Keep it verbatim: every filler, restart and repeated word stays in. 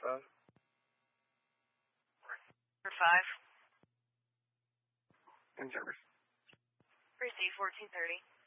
phone? Number five. In service. Receive fourteen thirty.